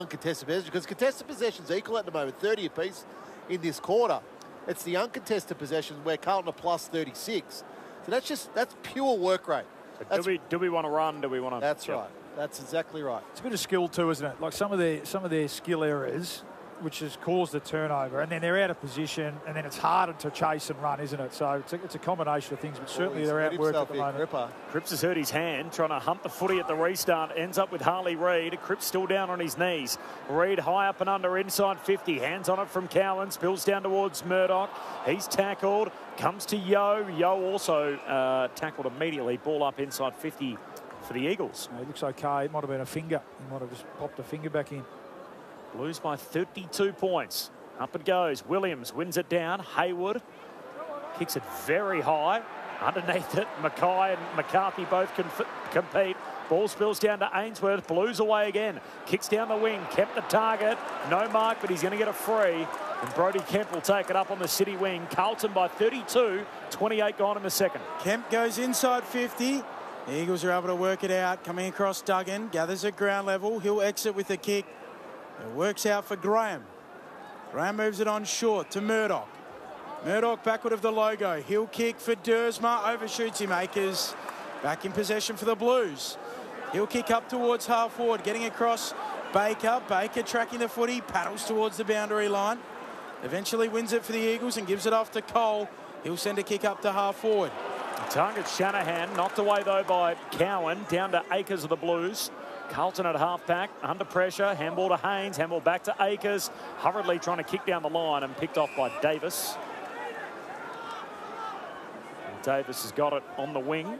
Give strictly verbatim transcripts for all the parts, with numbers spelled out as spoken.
Uncontested possessions, because contested possessions equal at the moment, thirty apiece in this quarter. It's the uncontested possessions where Carlton are plus thirty-six. So that's just, that's pure work rate. Do we, do we want to run? Do we want to... That's right. That's exactly right. It's a bit of skill too, isn't it? Like some of their, some of their skill errors, which has caused the turnover, and then they're out of position, and then it's harder to chase and run, isn't it? So it's a, it's a combination of things, but certainly oh, they're outworked at the moment. Cripper. Cripps has hurt his hand, trying to hump the footy at the restart. Ends up with Harley Reid. Cripps still down on his knees. Reid high up and under inside fifty. Hands on it from Cowan. Spills down towards Murdoch. He's tackled. Comes to Yo. Yo also uh, tackled immediately. Ball up inside fifty for the Eagles. It looks okay. It might have been a finger. He might have just popped a finger back in. Blues by thirty-two points. Up it goes. Williams wins it down. Hayward kicks it very high. Underneath it, Mackay and McCarthy both can compete. Ball spills down to Ainsworth. Blues away again. Kicks down the wing. Kept the target. No mark, but he's going to get a free. And Brody Kemp will take it up on the City wing. Carlton by thirty-two. twenty-eight gone in the second. Kemp goes inside fifty. The Eagles are able to work it out. Coming across Duggan. Gathers at ground level. He'll exit with a kick. It works out for Graham. Graham moves it on short to Murdoch. Murdoch backward of the logo. He'll kick for Dersma. Overshoots him. Akers back in possession for the Blues. He'll kick up towards half forward. Getting across Baker. Baker tracking the footy. Paddles towards the boundary line. Eventually wins it for the Eagles and gives it off to Cole. He'll send a kick up to half forward. Target Shanahan. Knocked away though by Cowan. Down to Akers of the Blues. Carlton at half-back, under pressure, handball to Haynes, handball back to Akers, hurriedly trying to kick down the line and picked off by Davis. And Davis has got it on the wing.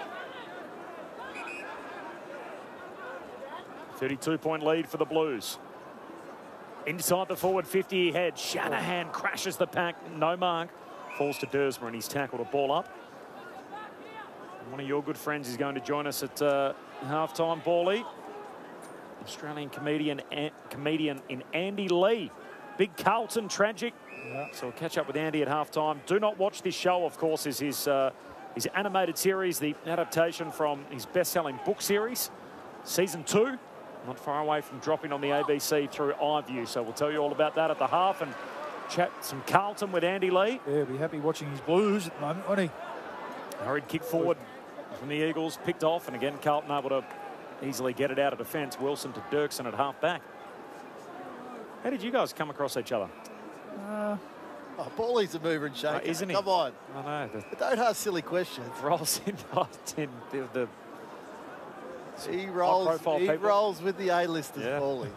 thirty-two point lead for the Blues. Inside the forward fifty head, Shanahan crashes the pack, no mark, falls to Dersma and he's tackled a ball up. And one of your good friends is going to join us at uh, half-time, Bally. Australian comedian comedian in Andy Lee. Big Carlton tragic. Yeah. So we'll catch up with Andy at halftime. Do not watch this show, of course, is his uh, his animated series, the adaptation from his best-selling book series, season two. Not far away from dropping on the A B C through iView. So we'll tell you all about that at the half and chat some Carlton with Andy Lee. Yeah, be happy watching his Blues at the moment, won't he? Hurried kick forward from the Eagles, picked off, and again Carlton able to easily get it out of defence. Wilson to Dirksen at half-back. How did you guys come across each other? Uh, oh, Bally's a mover and shaker. Uh, isn't he? Come on. I know. The, Don't ask silly questions. Rolls in, in the, the he rolls. He people. rolls with the A-listers, yeah. Bally.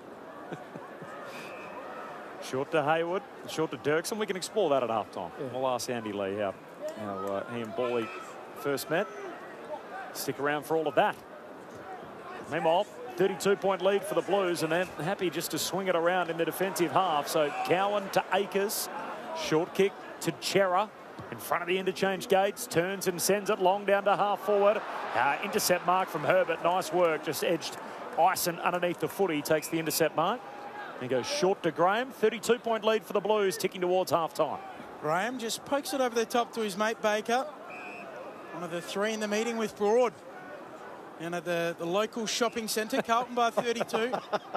Short to Hayward, short to Dirksen. We can explore that at half-time. Yeah. We'll ask Andy Lee how, how uh, he and Bally first met. Stick around for all of that. Meanwhile, thirty-two point lead for the Blues, and they're happy just to swing it around in the defensive half. So Cowan to Akers, short kick to Chera in front of the interchange gates, turns and sends it long down to half forward. Uh, intercept mark from Herbert, nice work, just edged Ison underneath the footy, takes the intercept mark. And goes short to Graham, thirty-two point lead for the Blues, ticking towards half time. Graham just pokes it over the top to his mate Baker. One of the three in the meeting with Broad. And at the, the local shopping centre, Carlton by thirty-two.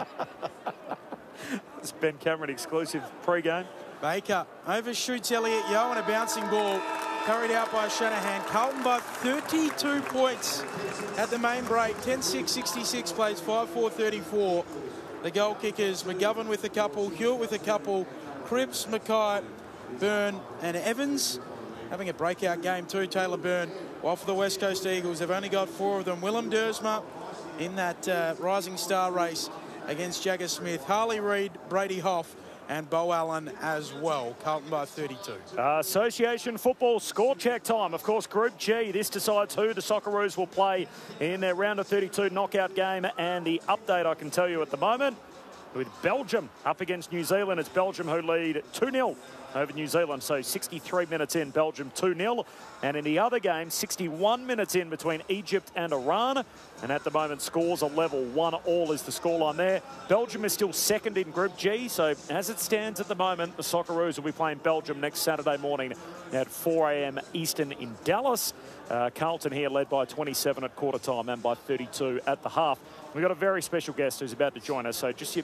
It's Ben Cameron exclusive pre-game. Baker overshoots Elliot Yeo and a bouncing ball carried out by Shanahan. Carlton by thirty-two points at the main break. ten six sixty-six plays five four thirty-four. The goal kickers, McGovern with a couple, Hewitt with a couple, Cripps, Mackay, Byrne and Evans. Having a breakout game too, Taylor Byrne. While for the West Coast Eagles, they've only got four of them. Willem Dersma in that uh, Rising Star race against Jagger Smith. Harley Reid, Brady Hoff and Bo Allen as well. Carlton by thirty-two. Uh, Association football score check time. Of course, Group G, this decides who the Socceroos will play in their round of thirty-two knockout game. And the update I can tell you at the moment, with Belgium up against New Zealand. It's Belgium who lead two nil over New Zealand. So sixty-three minutes in, Belgium two nil. And in the other game, sixty-one minutes in between Egypt and Iran. And at the moment, scores are level. One all is the scoreline there. Belgium is still second in Group G. So as it stands at the moment, the Socceroos will be playing Belgium next Saturday morning at four a m Eastern in Dallas. Uh, Carlton here led by twenty-seven at quarter time and by thirty-two at the half. We've got a very special guest who's about to join us. So just